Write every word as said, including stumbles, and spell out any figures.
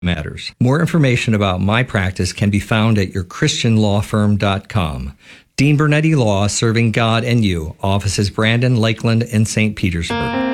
matters. More information about my practice can be found at your christian law firm dot com. Dean Bernetti Law, serving God and you. Offices Brandon, Lakeland, and Saint Petersburg.